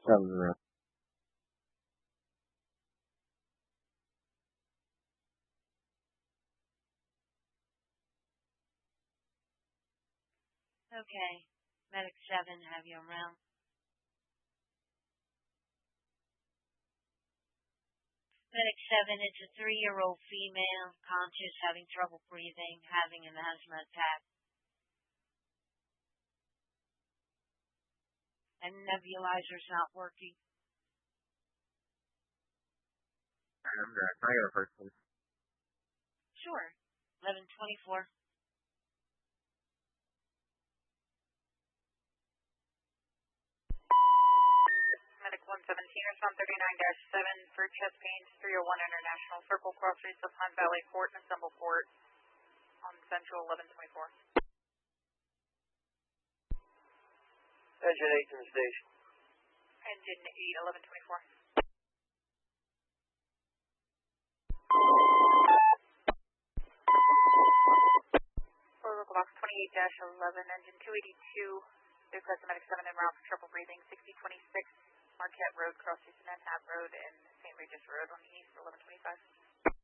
7 round. Okay. Medic 7, have you around? Medic 7, it's a 3-year-old female, conscious, having trouble breathing, having an asthma attack. And nebulizer's not working. I'm good. Can I get a first, please? Sure. 1124. Medic 117, respond 39-7 for chest pains, 301 International Circle, cross streets of Hunt Valley Court and Assemble Court on Central 1124. Engine 8 to the station. Engine 8, 1124. For local box 28-11, engine 282, request medic 7 en route for trouble breathing, 6026 Marquette Road, cross streets of Manhattan Road and St. Regis Road on the east, 1125.